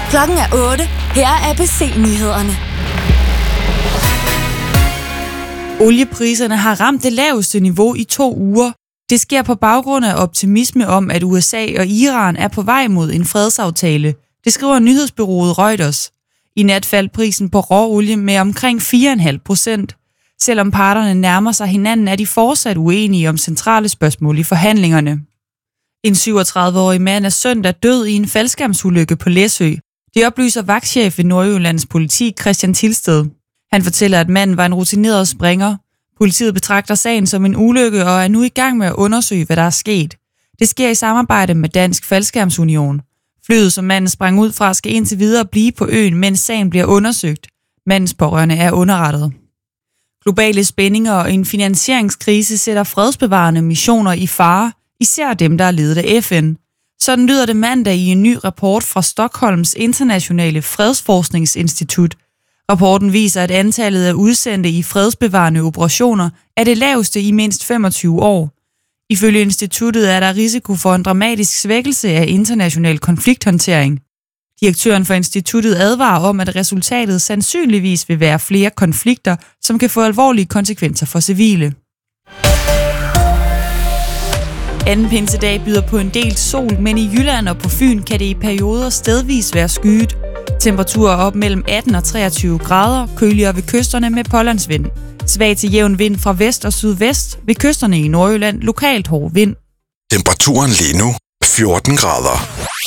Klokken er 8. Her er ABC-nyhederne. Oliepriserne har ramt det laveste niveau i 2 uger. Det sker på baggrund af optimisme om, at USA og Iran er på vej mod en fredsaftale. Det skriver nyhedsbureauet Reuters. I nat faldt prisen på råolie med omkring 4,5%. Selvom parterne nærmer sig hinanden, er de fortsat uenige om centrale spørgsmål i forhandlingerne. En 37-årig mand er søndag død i en faldskærmsulykke på Læsø. Det oplyser vagtchef ved Nordjyllands politi Christian Tilsted. Han fortæller, at manden var en rutineret springer. Politiet betragter sagen som en ulykke og er nu i gang med at undersøge, hvad der er sket. Det sker i samarbejde med Dansk Faldskærmsunion. Flyet, som manden sprang ud fra, skal indtil videre blive på øen, mens sagen bliver undersøgt. Mandens pårørende er underrettet. Globale spændinger og en finansieringskrise sætter fredsbevarende missioner i fare, især dem, der er ledet af FN. Sådan lyder det mandag i en ny rapport fra Stockholms Internationale Fredsforskningsinstitut. Rapporten viser, at antallet af udsendte i fredsbevarende operationer er det laveste i mindst 25 år. Ifølge instituttet er der risiko for en dramatisk svækkelse af international konflikthåndtering. Direktøren for instituttet advarer om, at resultatet sandsynligvis vil være flere konflikter, som kan få alvorlige konsekvenser for civile. Anden pinsedag byder på en del sol, men i Jylland og på Fyn kan det i perioder stedvis være skyet. Temperaturer op mellem 18 og 23 grader, køligere ved kysterne med pålandsvind. Svag til jævn vind fra vest og sydvest, ved kysterne i Nordjylland lokalt hård vind. Temperaturen lige nu 14 grader.